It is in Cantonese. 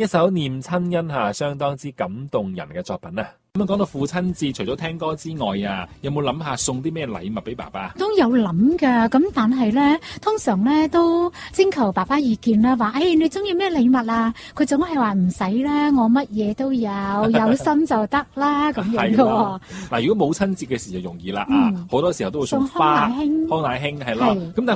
一首念親恩嚇，相當之感動人嘅作品啊！咁啊，講到父親節，除咗聽歌之外啊，有冇諗下送啲咩禮物俾爸爸？ 都有諗㗎，咁但係咧，通常咧都徵求爸爸意見啦，話你中意咩禮物啊？佢總係話唔使啦，我乜嘢都有，有心就得啦咁樣嘅喎。 嗱，如果母親節嘅時就容易啦啊，好多時候都會送花、康乃馨係咯。咁但係